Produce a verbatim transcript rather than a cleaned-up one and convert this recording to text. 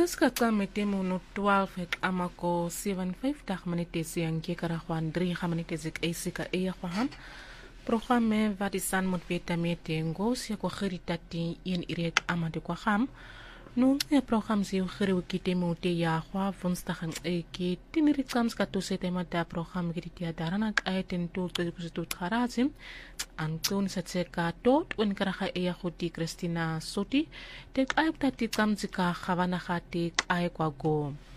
Kaska kamete mono twaalf het amako sevenenvyftig minutes yang kekaragwan drie minutes ek eisika eya kwahan. Programme wat is aan moet weten met ngos ya kwa geritati in irek amade kwa ham. Nu e program si gere kite mote ya kwa woensdag en eke tiniri kams ka tosete ma da program geritia darana aiten to te to kharazim an kon satseka tot un karaga eya khoti Christina Soti tek ayuk tati kamzika khawana khati ay kwa go.